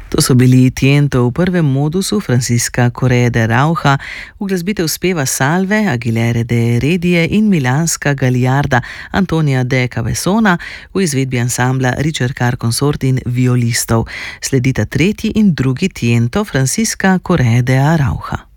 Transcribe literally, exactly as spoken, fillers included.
To so bili Tiento v prvem modusu Francisca Correa de Arauja, uglasbitev speva Salve, Aguilere de Redije in milanska Galliarda Antonija de Cabezona v izvedbi ansambla Richard Carr Consort in violistov. Sledita tretji in drugi Tiento Francisca Correa de Arauja.